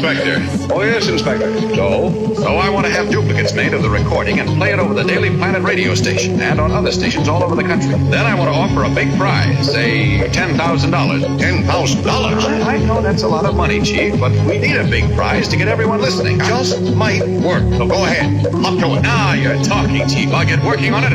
Inspector. Oh, yes, Inspector. So I want to have duplicates made of the recording and play it over the Daily Planet radio station and on other stations all over the country. Then I want to offer a big prize, say $10,000. $10,000? I know that's a lot of money, Chief, but we need a big prize to get everyone listening. Just might work. So go ahead. Up to it. Now you're talking, Chief. I'll get working on it